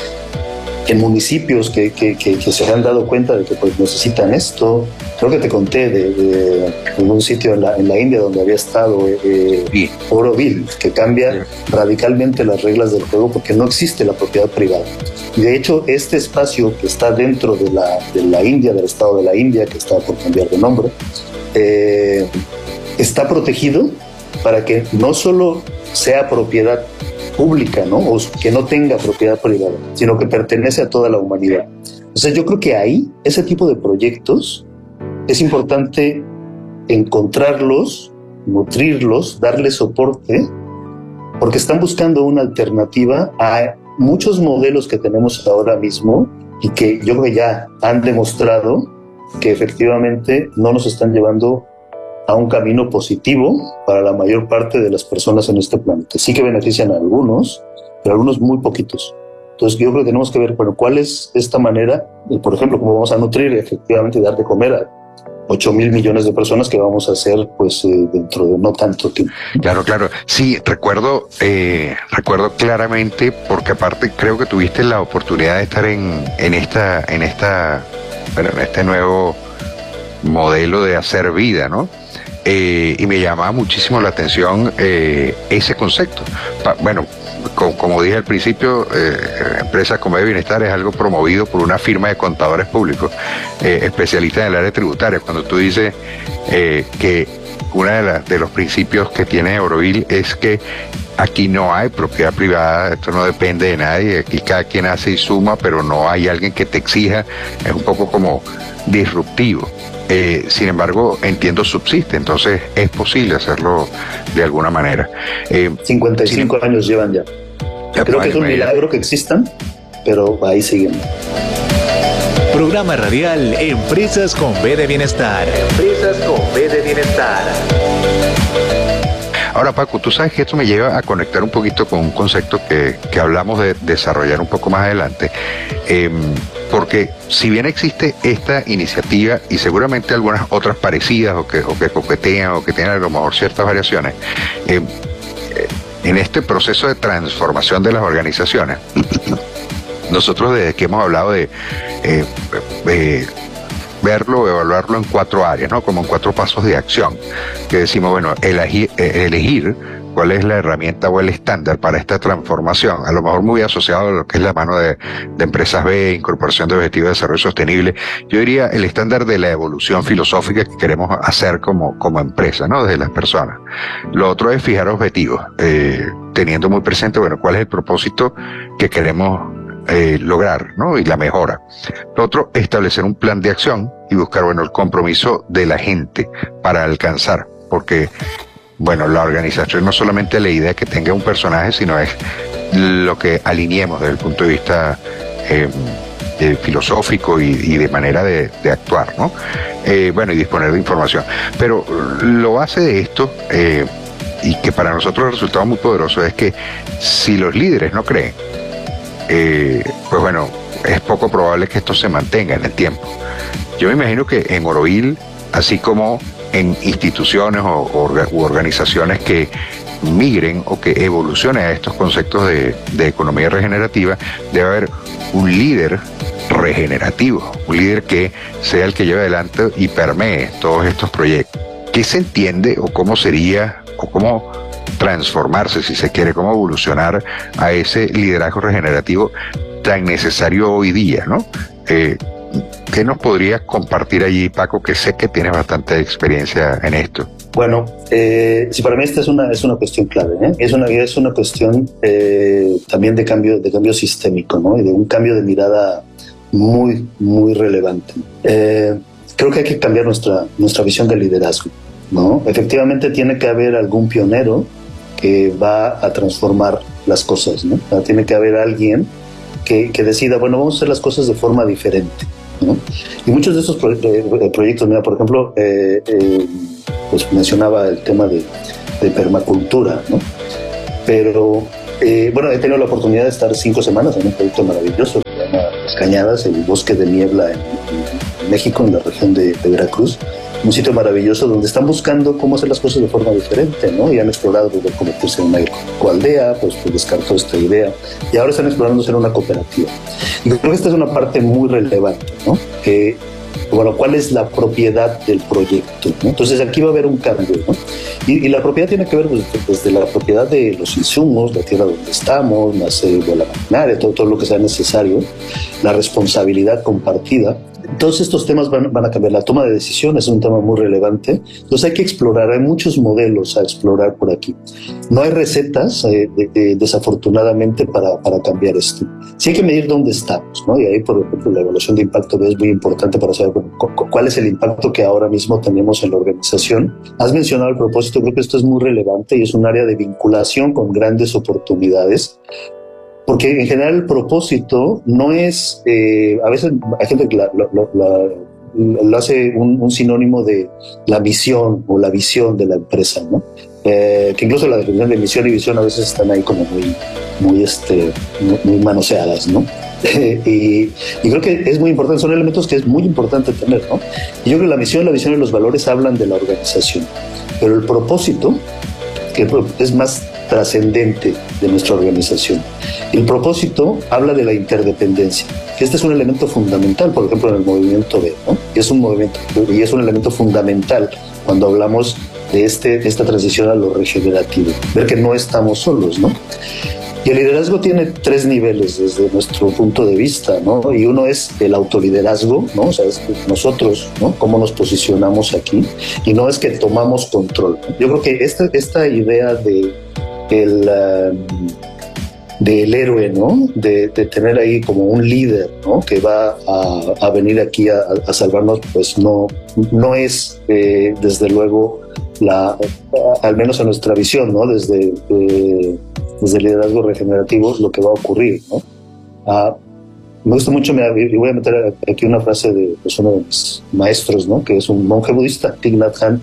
en municipios que, que, que, que se han dado cuenta de que pues, necesitan esto. Creo que te conté de, de, de un sitio en la, en la India donde había estado eh, sí. Auroville, que cambia sí. radicalmente las reglas del juego, porque no existe la propiedad privada. Y de hecho, este espacio que está dentro de la, de la India, del estado de la India, que está por cambiar de nombre, eh, está protegido para que no solo sea propiedad pública, ¿no? O que no tenga propiedad privada, sino que pertenece a toda la humanidad. Entonces yo creo que ahí, ese tipo de proyectos, es importante encontrarlos, nutrirlos, darles soporte, porque están buscando una alternativa a muchos modelos que tenemos ahora mismo y que yo creo que ya han demostrado que efectivamente no nos están llevando a un camino positivo para la mayor parte de las personas en este planeta. Sí que benefician a algunos, pero a algunos muy poquitos. Entonces yo creo que tenemos que ver, bueno, cuál es esta manera, por ejemplo, cómo vamos a nutrir y efectivamente dar de comer a ocho mil millones de personas que vamos a hacer pues eh, dentro de no tanto tiempo. Claro, claro. Sí, recuerdo, eh, recuerdo claramente, porque aparte creo que tuviste la oportunidad de estar en, en esta, en esta, bueno, en este nuevo modelo de hacer vida, ¿no? Eh, y me llamaba muchísimo la atención eh, ese concepto. Pa, bueno, co como dije al principio, eh, Empresas con B de Bienestar es algo promovido por una firma de contadores públicos eh, especialistas en el área tributaria. Cuando tú dices eh, que uno de, de los principios que tiene Oroville es que aquí no hay propiedad privada, esto no depende de nadie, aquí cada quien hace y suma, pero no hay alguien que te exija, es un poco como disruptivo. Eh, sin embargo, entiendo subsiste, entonces es posible hacerlo de alguna manera. Eh, cincuenta y cinco sin... años llevan ya. ya Creo que es un milagro que existan, pero ahí siguen. Programa radial Empresas con B de Bienestar. Empresas con B de Bienestar. Ahora, Paco, tú sabes que esto me lleva a conectar un poquito con un concepto que, que hablamos de desarrollar un poco más adelante. Eh, porque si bien existe esta iniciativa y seguramente algunas otras parecidas o que, o que coquetean o que tienen a lo mejor ciertas variaciones, eh, en este proceso de transformación de las organizaciones, nosotros desde que hemos hablado de eh, eh, verlo, evaluarlo en cuatro áreas, ¿no? Como en cuatro pasos de acción, que decimos, bueno, elegir, elegir cuál es la herramienta o el estándar para esta transformación, a lo mejor muy asociado a lo que es la mano de, de Empresas B, incorporación de objetivos de desarrollo sostenible. Yo diría el estándar de la evolución filosófica que queremos hacer como, como empresa, ¿no? Desde las personas. Lo otro es fijar objetivos, eh, teniendo muy presente, bueno, cuál es el propósito que queremos eh, lograr, ¿no? Y la mejora. Lo otro, establecer un plan de acción y buscar, bueno, el compromiso de la gente para alcanzar, porque bueno, la organización no solamente la idea que tenga un personaje, sino es lo que alineemos desde el punto de vista eh, eh, filosófico y, y de manera de, de actuar, ¿no? Eh, bueno, y disponer de información. Pero lo base de esto, eh, y que para nosotros el resultado muy poderoso, es que si los líderes no creen, eh, pues bueno, es poco probable que esto se mantenga en el tiempo. Yo me imagino que en Oroville, así como en instituciones o, o u organizaciones que migren o que evolucionen a estos conceptos de, de economía regenerativa, debe haber un líder regenerativo, un líder que sea el que lleve adelante y permee todos estos proyectos. ¿Qué se entiende o cómo sería o cómo transformarse, si se quiere, cómo evolucionar a ese liderazgo regenerativo tan necesario hoy día, ¿no? Eh, ¿Qué nos podrías compartir allí, Paco, que sé que tienes bastante experiencia en esto? Bueno, eh, sí, para mí esta es una, es una cuestión clave, ¿eh? Es una, es una cuestión eh, también de cambio, de cambio sistémico, ¿no? Y de un cambio de mirada muy, muy relevante. Eh, creo que hay que cambiar nuestra, nuestra visión del liderazgo, ¿no? Efectivamente tiene que haber algún pionero que va a transformar las cosas, ¿no? O sea, tiene que haber alguien que, que decida, bueno, vamos a hacer las cosas de forma diferente, ¿no? Y muchos de estos pro eh, proyectos, mira, por ejemplo, eh, eh, pues mencionaba el tema de, de permacultura, ¿no? Pero, eh, bueno, he tenido la oportunidad de estar cinco semanas en un proyecto maravilloso que se llama Las Cañadas, el bosque de niebla en, en México, en la región de, de Veracruz. Un sitio maravilloso donde están buscando cómo hacer las cosas de forma diferente, ¿no? Y han explorado poder convertirse en una ecoaldea, pues, pues descartó esta idea, y ahora están explorando ser una cooperativa. Y creo que esta es una parte muy relevante, ¿no? Que, bueno, ¿cuál es la propiedad del proyecto, ¿no? Entonces aquí va a haber un cambio, ¿no? Y, y la propiedad tiene que ver pues, desde la propiedad de los insumos, la tierra donde estamos, la, de la maquinaria, todo, todo lo que sea necesario, la responsabilidad compartida todos estos temas van, van a cambiar. La toma de decisiones es un tema muy relevante. Entonces hay que explorar, hay muchos modelos a explorar por aquí. No hay recetas, eh, de, de, desafortunadamente, para, para cambiar esto. Sí hay que medir dónde estamos, ¿no? Y ahí, por ejemplo, la evaluación de impacto es muy importante para saber bueno, cuál es el impacto que ahora mismo tenemos en la organización. Has mencionado el propósito, creo que esto es muy relevante y es un área de vinculación con grandes oportunidades. Porque en general el propósito no es, eh, a veces hay gente que la, la, la, lo hace un, un sinónimo de la misión o la visión de la empresa, ¿no? Eh, que incluso la definición de misión y visión a veces están ahí como muy, muy, este, muy, muy manoseadas, ¿no? y, y creo que es muy importante, son elementos que es muy importante tener, ¿no? Y yo creo que la misión, la visión y los valores hablan de la organización, pero el propósito, que es más trascendente de nuestra organización. El propósito habla de la interdependencia, que este es un elemento fundamental, por ejemplo, en el movimiento B, ¿no? Y es un movimiento y es un elemento fundamental cuando hablamos de este de esta transición a lo regenerativo, ver que no estamos solos, ¿no? Y el liderazgo tiene tres niveles desde nuestro punto de vista, ¿no? Y uno es el autoliderazgo, ¿no? O sea, es nosotros, ¿no? Cómo nos posicionamos aquí, y no es que tomamos control, ¿no? Yo creo que esta, esta idea de el, uh, del héroe, ¿no? De, de tener ahí como un líder, ¿no? Que va a, a venir aquí a, a salvarnos, pues no, no es, eh, desde luego, la, al menos a nuestra visión, ¿no? Desde... Eh, desde el liderazgo regenerativo, lo que va a ocurrir, ¿no? Uh, me gusta mucho, y voy a meter aquí una frase de pues, uno de mis maestros, ¿no? Que es un monje budista, Thich Nhat Hanh,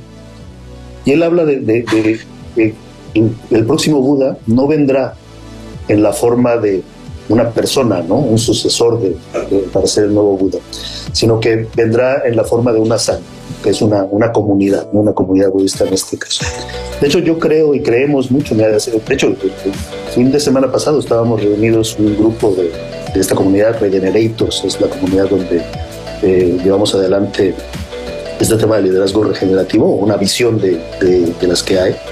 y él habla de, de, de, de, de el próximo Buda no vendrá en la forma de una persona, ¿no? Un sucesor de, de, para ser el nuevo Buda, sino que vendrá en la forma de una sangha, que es una, una comunidad, ¿no? Una comunidad budista en este caso. De hecho, yo creo y creemos mucho. De hecho, el fin de semana pasado estábamos reunidos un grupo de, de esta comunidad, Regenerators, es la comunidad donde eh, llevamos adelante este tema de liderazgo regenerativo, una visión de, de, de las que hay.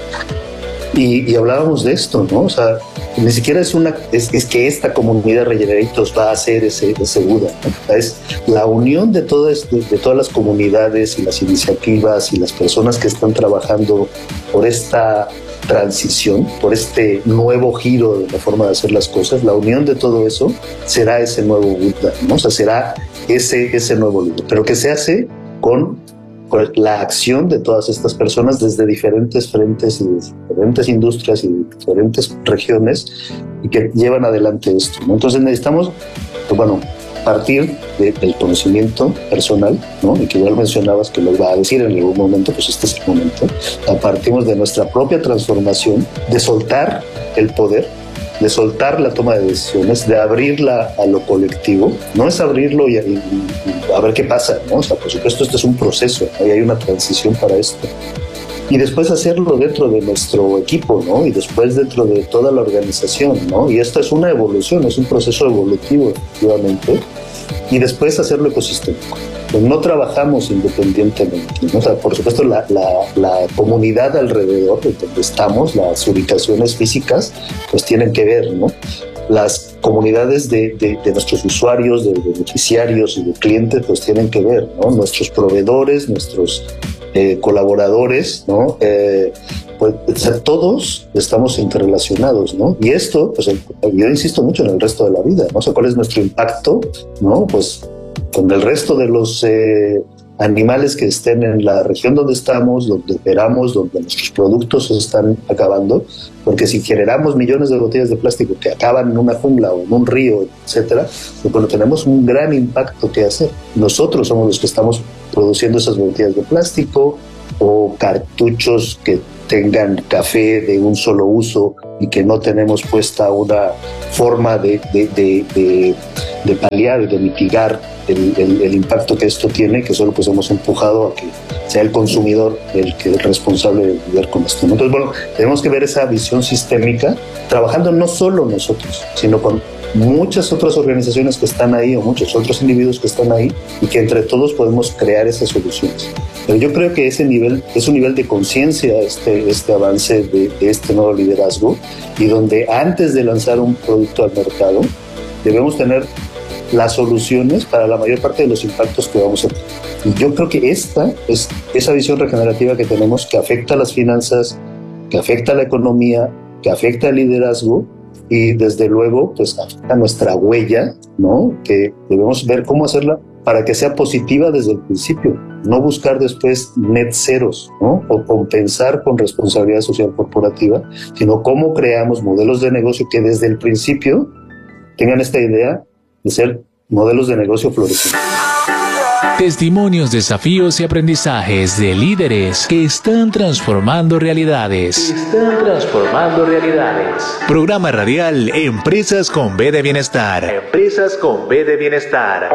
Y, y hablábamos de esto, ¿no? O sea, ni siquiera es una es, es que esta comunidad Regenerators va a ser ese, ese Buda, ¿no? Es la unión de todas, de, de todas las comunidades y las iniciativas y las personas que están trabajando por esta transición, por este nuevo giro de la forma de hacer las cosas. La unión de todo eso será ese nuevo Buda, ¿no? O sea, será ese, ese nuevo líder, pero que se hace con la acción de todas estas personas desde diferentes frentes y diferentes industrias y diferentes regiones, y que llevan adelante esto, ¿no? Entonces necesitamos, pues bueno, partir de, del conocimiento personal, ¿no? Y que ya lo mencionabas que lo iba a decir en algún momento, pues este es el momento. Partimos de nuestra propia transformación, de soltar el poder, de soltar la toma de decisiones, de abrirla a lo colectivo. No es abrirlo y, y, y a ver qué pasa, ¿no? O sea, por supuesto, esto es un proceso, ¿no? Y hay una transición para esto. Y después hacerlo dentro de nuestro equipo, ¿no? Y después dentro de toda la organización, ¿no? Y esto es una evolución, es un proceso evolutivo, efectivamente. Y después hacerlo ecosistémico. Pues no trabajamos independientemente, ¿no? O sea, por supuesto, la, la, la comunidad alrededor de donde estamos, las ubicaciones físicas, pues tienen que ver, ¿no? Las comunidades de, de, de nuestros usuarios, de, de beneficiarios y de clientes, pues tienen que ver, ¿no? Nuestros proveedores, nuestros eh, colaboradores, ¿no? Eh, pues, o sea, todos estamos interrelacionados, ¿no? Y esto, pues yo insisto mucho en el resto de la vida, ¿no? O sea, ¿cuál es nuestro impacto, ¿no? Pues con el resto de los eh, animales que estén en la región donde estamos, donde operamos, donde nuestros productos se están acabando, porque si generamos millones de botellas de plástico que acaban en una jungla o en un río, etcétera, pues bueno, tenemos un gran impacto que hacer. Nosotros somos los que estamos produciendo esas botellas de plástico o cartuchos que tengan café de un solo uso y que no tenemos puesta una forma de, de, de, de, de paliar, de mitigar el, el, el impacto que esto tiene, que solo pues hemos empujado a que sea el consumidor el que es responsable de lidiar con esto. Entonces, bueno, tenemos que ver esa visión sistémica, trabajando no solo nosotros, sino con muchas otras organizaciones que están ahí o muchos otros individuos que están ahí, y que entre todos podemos crear esas soluciones. Pero yo creo que ese nivel es un nivel de conciencia, este, este avance de, de este nuevo liderazgo, y donde antes de lanzar un producto al mercado debemos tener las soluciones para la mayor parte de los impactos que vamos a tener. Y yo creo que esta es esa visión regenerativa que tenemos, que afecta a las finanzas, que afecta a la economía, que afecta al liderazgo y desde luego pues afecta a nuestra huella, ¿no? Que debemos ver cómo hacerla para que sea positiva desde el principio, no buscar después net ceros, ¿no? O compensar con responsabilidad social corporativa, sino cómo creamos modelos de negocio que desde el principio tengan esta idea de ser modelos de negocio florecientes. Testimonios, desafíos y aprendizajes de líderes que están transformando realidades. Están transformando realidades. Programa radial Empresas con B de Bienestar. Empresas con B de Bienestar.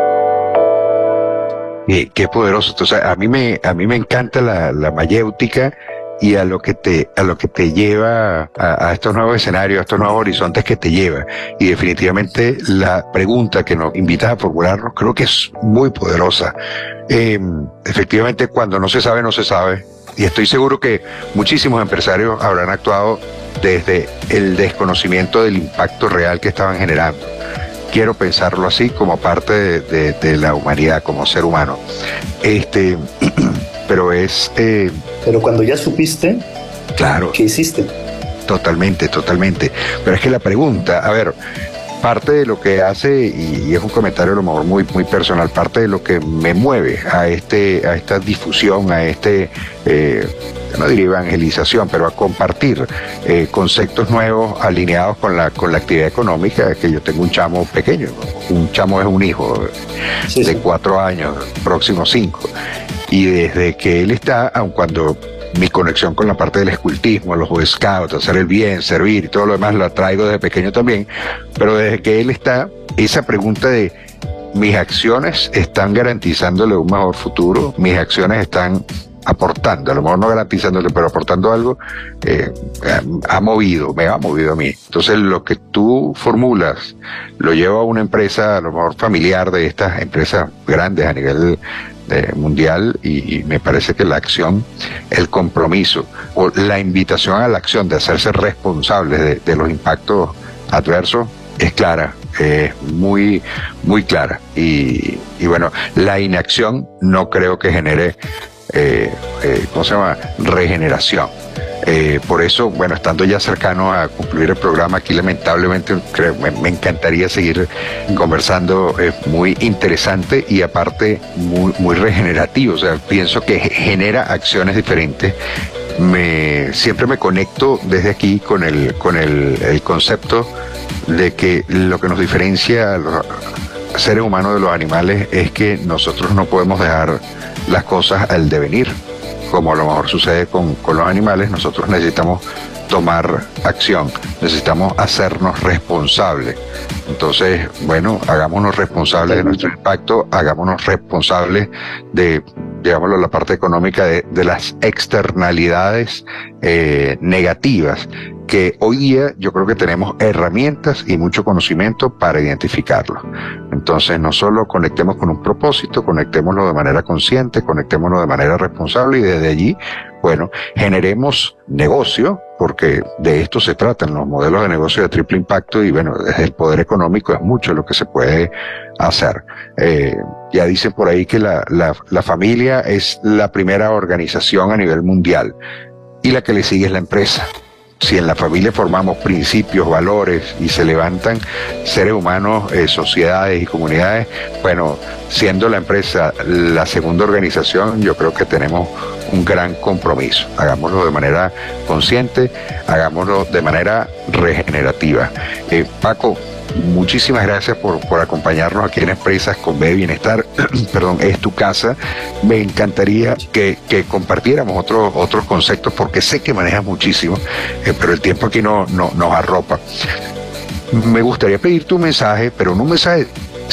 Eh, qué poderoso. Entonces, a mí me, a mí me encanta la, la mayéutica y a lo que te, a lo que te lleva a, a estos nuevos escenarios, a estos nuevos horizontes que te lleva. Y definitivamente la pregunta que nos invitas a formularnos creo que es muy poderosa. Eh, efectivamente, cuando no se sabe, no se sabe. Y estoy seguro que muchísimos empresarios habrán actuado desde el desconocimiento del impacto real que estaban generando. Quiero pensarlo así como parte de, de, de la humanidad, como ser humano. Este, pero es... Eh, pero cuando ya supiste, claro, ¿qué hiciste? Totalmente, totalmente. Pero es que la pregunta, a ver, parte de lo que hace, y, y es un comentario a lo mejor muy, muy personal, parte de lo que me mueve a este, a esta difusión, a este, eh, no diría evangelización, pero a compartir eh, conceptos nuevos alineados con la, con la actividad económica, es que yo tengo un chamo pequeño, un chamo es un hijo sí, de sí. cuatro años, próximos cinco, y desde que él está, aun cuando mi conexión con la parte del escultismo, los Boy Scouts, hacer el bien, servir y todo lo demás la traigo desde pequeño también, pero desde que él está, esa pregunta de mis acciones están garantizándole un mejor futuro, mis acciones están aportando, a lo mejor no garantizándole, pero aportando algo, eh, ha movido, me ha movido a mí. Entonces lo que tú formulas lo llevo a una empresa, a lo mejor familiar, de estas empresas grandes a nivel Eh, mundial, y, y me parece que la acción, el compromiso o la invitación a la acción de hacerse responsables de, de los impactos adversos es clara, es eh, muy, muy clara. Y, y bueno, la inacción no creo que genere, eh, eh, ¿cómo se llama?, regeneración. Eh, por eso, bueno, estando ya cercano a concluir el programa, aquí lamentablemente creo, me, me encantaría seguir conversando, es eh, muy interesante y aparte muy, muy regenerativo, o sea, pienso que genera acciones diferentes. Me, siempre me conecto desde aquí con el, con el, el concepto de que lo que nos diferencia a los seres humanos de los animales es que nosotros no podemos dejar las cosas al devenir. Como a lo mejor sucede con, con los animales, nosotros necesitamos tomar acción, necesitamos hacernos responsables. Entonces, bueno, hagámonos responsables de nuestro impacto, hagámonos responsables de, digámoslo, la parte económica de, de las externalidades eh, negativas, que hoy día yo creo que tenemos herramientas y mucho conocimiento para identificarlo. Entonces, no solo conectemos con un propósito, conectémoslo de manera consciente, conectémoslo de manera responsable y desde allí, bueno, generemos negocio, porque de esto se tratan los modelos de negocio de triple impacto y bueno, desde el poder económico es mucho lo que se puede hacer. Eh, ya dicen por ahí que la, la, la familia es la primera organización a nivel mundial y la que le sigue es la empresa. Si en la familia formamos principios, valores y se levantan seres humanos, eh, sociedades y comunidades, bueno, siendo la empresa la segunda organización, yo creo que tenemos un gran compromiso. Hagámoslo de manera consciente, hagámoslo de manera regenerativa. Eh, Paco, muchísimas gracias por, por acompañarnos aquí en Empresas con B de Bienestar. Perdón, es tu casa. Me encantaría que, que compartiéramos otros otros conceptos porque sé que manejas muchísimo, eh, pero el tiempo aquí no, no nos arropa. Me gustaría pedirte un mensaje, pero no un mensaje